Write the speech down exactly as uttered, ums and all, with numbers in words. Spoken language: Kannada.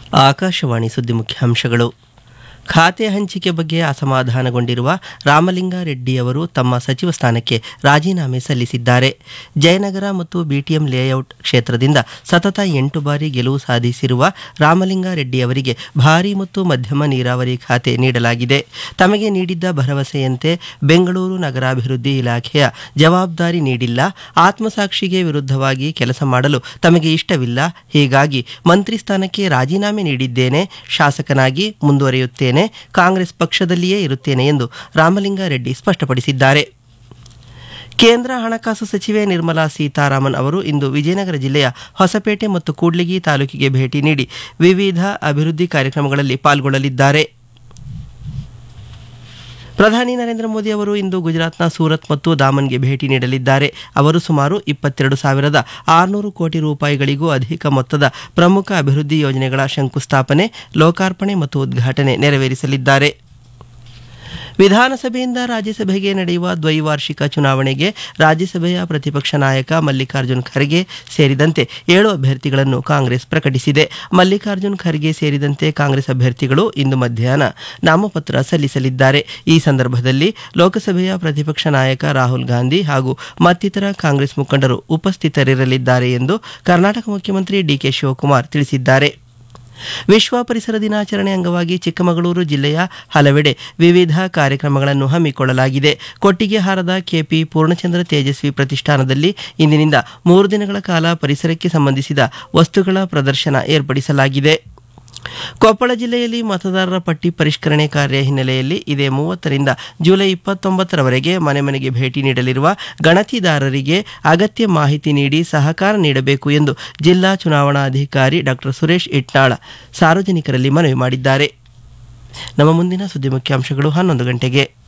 ಆಕಾಶವಾಣಿ ಸುದ್ದಿ ಮುಖ್ಯಾಂಶಗಳು. ಖಾತೆ ಹಂಚಿಕೆ ಬಗ್ಗೆ ಅಸಮಾಧಾನಗೊಂಡಿರುವ ರಾಮಲಿಂಗಾರೆಡ್ಡಿಯವರು ತಮ್ಮ ಸಚಿವ ಸ್ಥಾನಕ್ಕೆ ರಾಜೀನಾಮೆ ಸಲ್ಲಿಸಿದ್ದಾರೆ. ಜಯನಗರ ಮತ್ತು ಬಿಟಿಎಂ ಲೇಔಟ್ ಕ್ಷೇತ್ರದಿಂದ ಸತತ ಎಂಟು ಬಾರಿ ಗೆಲುವು ಸಾಧಿಸಿರುವ ರಾಮಲಿಂಗಾರೆಡ್ಡಿಯವರಿಗೆ ಭಾರೀ ಮತ್ತು ಮಧ್ಯಮ ನೀರಾವರಿ ಖಾತೆ ನೀಡಲಾಗಿದೆ. ತಮಗೆ ನೀಡಿದ್ದ ಭರವಸೆಯಂತೆ ಬೆಂಗಳೂರು ನಗರಾಭಿವೃದ್ಧಿ ಇಲಾಖೆಯ ಜವಾಬ್ದಾರಿ ನೀಡಿಲ್ಲ. ಆತ್ಮಸಾಕ್ಷಿಗೆ ವಿರುದ್ಧವಾಗಿ ಕೆಲಸ ಮಾಡಲು ತಮಗೆ ಇಷ್ಟವಿಲ್ಲ. ಹೀಗಾಗಿ ಮಂತ್ರಿ ಸ್ಥಾನಕ್ಕೆ ರಾಜೀನಾಮೆ ನೀಡಿದ್ದೇನೆ. ಶಾಸಕನಾಗಿ ಮುಂದುವರಿಯುತ್ತೇನೆ. ಕಾಂಗ್ರೆಸ್ ಪಕ್ಷದಲ್ಲಿಯೇ ಇರುತ್ತೇನೆ ಎಂದು ರಾಮಲಿಂಗಾರೆಡ್ಡಿ ಸ್ಪಷ್ಟಪಡಿಸಿದ್ದಾರೆ. ಕೇಂದ್ರ ಹಣಕಾಸು ಸಚಿವೆ ನಿರ್ಮಲಾ ಸೀತಾರಾಮನ್ ಅವರು ಇಂದು ವಿಜಯನಗರ ಜಿಲ್ಲೆಯ ಹೊಸಪೇಟೆ ಮತ್ತು ಕೂಡ್ಲಿಗಿ ತಾಲೂಕಿಗೆ ಭೇಟಿ ನೀಡಿ ವಿವಿಧ ಅಭಿವೃದ್ಧಿ ಕಾರ್ಯಕ್ರಮಗಳಲ್ಲಿ ಪಾಲ್ಗೊಳ್ಳಲಿದ್ದಾರೆ. ಪ್ರಧಾನಿ ನರೇಂದ್ರ ಮೋದಿ ಅವರು ಇಂದು ಗುಜರಾತ್ನ ಸೂರತ್ ಮತ್ತು ದಾಮನ್ಗೆ ಭೇಟಿ ನೀಡಲಿದ್ದಾರೆ. ಅವರು ಸುಮಾರು ಇಪ್ಪತ್ತೆರಡು ಸಾವಿರದ ಆರುನೂರು ಕೋಟಿ ರೂಪಾಯಿಗಳಿಗೂ ಅಧಿಕ ಮೊತ್ತದ ಪ್ರಮುಖ ಅಭಿವೃದ್ಧಿ ಯೋಜನೆಗಳ ಶಂಕುಸ್ಥಾಪನೆ, ಲೋಕಾರ್ಪಣೆ ಮತ್ತು ಉದ್ಘಾಟನೆ ನೆರವೇರಿಸಲಿದ್ದಾರೆ. ವಿಧಾನಸಭೆಯಿಂದ ರಾಜ್ಯಸಭೆಗೆ ನಡೆಯುವ ದ್ವೈವಾರ್ಷಿಕ ಚುನಾವಣೆಗೆ ರಾಜ್ಯಸಭೆಯ ಪ್ರತಿಪಕ್ಷ ನಾಯಕ ಮಲ್ಲಿಕಾರ್ಜುನ್ ಖರ್ಗೆ ಸೇರಿದಂತೆ ಏಳು ಅಭ್ಯರ್ಥಿಗಳನ್ನು ಕಾಂಗ್ರೆಸ್ ಪ್ರಕಟಿಸಿದೆ. ಮಲ್ಲಿಕಾರ್ಜುನ್ ಖರ್ಗೆ ಸೇರಿದಂತೆ ಕಾಂಗ್ರೆಸ್ ಅಭ್ಯರ್ಥಿಗಳು ಇಂದು ಮಧ್ಯಾಹ್ನ ನಾಮಪತ್ರ ಸಲ್ಲಿಸಲಿದ್ದಾರೆ. ಈ ಸಂದರ್ಭದಲ್ಲಿ ಲೋಕಸಭೆಯ ಪ್ರತಿಪಕ್ಷ ನಾಯಕ ರಾಹುಲ್ ಗಾಂಧಿ ಹಾಗೂ ಮತ್ತಿತರ ಕಾಂಗ್ರೆಸ್ ಮುಖಂಡರು ಉಪಸ್ಥಿತರಿರಲಿದ್ದಾರೆ ಎಂದು ಕರ್ನಾಟಕ ಮುಖ್ಯಮಂತ್ರಿ ಡಿಕೆ ಶಿವಕುಮಾರ್ ತಿಳಿಸಿದ್ದಾರೆ. ವಿಶ್ವ ಪರಿಸರ ದಿನಾಚರಣೆ ಅಂಗವಾಗಿ ಚಿಕ್ಕಮಗಳೂರು ಜಿಲ್ಲೆಯ ಹಲವೆಡೆ ವಿವಿಧ ಕಾರ್ಯಕ್ರಮಗಳನ್ನು ಹಮ್ಮಿಕೊಳ್ಳಲಾಗಿದೆ. ಕೊಟ್ಟಿಗೆಹಾರದ ಕೆಪಿ ಪೂರ್ಣಚಂದ್ರ ತೇಜಸ್ವಿ ಪ್ರತಿಷ್ಠಾನದಲ್ಲಿ ಇಂದಿನಿಂದ ಮೂರು ದಿನಗಳ ಕಾಲ ಪರಿಸರಕ್ಕೆ ಸಂಬಂಧಿಸಿದ ವಸ್ತುಗಳ ಪ್ರದರ್ಶನ ಏರ್ಪಡಿಸಲಾಗಿದೆ. ಕೊಪ್ಪಳ ಜಿಲ್ಲೆಯಲ್ಲಿ ಮತದಾರರ ಪಟ್ಟಿ ಪರಿಷ್ಕರಣೆ ಕಾರ್ಯ ಹಿನ್ನೆಲೆಯಲ್ಲಿ ಇದೇ ಮೂವತ್ತರಿಂದ ಜುಲೈ ಇಪ್ಪತ್ತೊಂಬತ್ತರವರೆಗೆ ಮನೆ ಮನೆಗೆ ಭೇಟಿ ನೀಡಲಿರುವ ಗಣತಿದಾರರಿಗೆ ಅಗತ್ಯ ಮಾಹಿತಿ ನೀಡಿ ಸಹಕಾರ ನೀಡಬೇಕು ಎಂದು ಜಿಲ್ಲಾ ಚುನಾವಣಾಧಿಕಾರಿ ಡಾಕ್ಟರ್ ಸುರೇಶ್ ಇಟ್ನಾಳ್ ಸಾರ್ವಜನಿಕರಲ್ಲಿ ಮನವಿ ಮಾಡಿದ್ದಾರೆ. ನಮ್ಮ ಮುಂದಿನ ಸುದ್ದಿ ಮುಖ್ಯಾಂಶಗಳು ಹನ್ನೊಂದು ಗಂಟೆಗೆ.